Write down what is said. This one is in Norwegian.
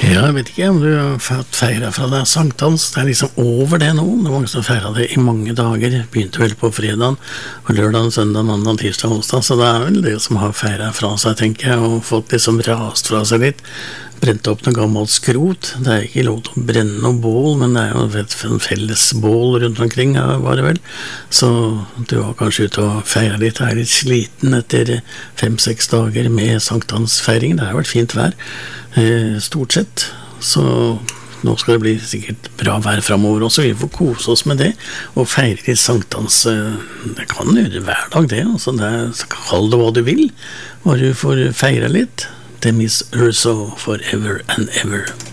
Ja, jeg vet ikke om du har fått feiret fra deg sankthans. Det liksom over det nå. Det var mange som feiret det i mange dager. Begynte vel på fredagen, og lørdagen, søndagen, mandag, tirsdag, onsdag. Så det vel det som har feiret fra seg, tenker jeg, og fått liksom rast fra seg litt. Brent opp noe gammelt skrot. Det ikke lov til å brenne noe bål, men det jo en felles bål rundt omkring, var det vel. Så du var kanskje ute og feiret litt. Jeg litt sliten etter 5-6 dager med sankthansfeiring. Det har vært fint vær. Stort sett, så nå skal det bli sikkert bra vær fremover også. Vi får kose oss med det og feire litt sankthans. Det kan gjøre hver dag det, altså det kall det hva du vil, og du får feire litt. Det Miss Urso forever and ever.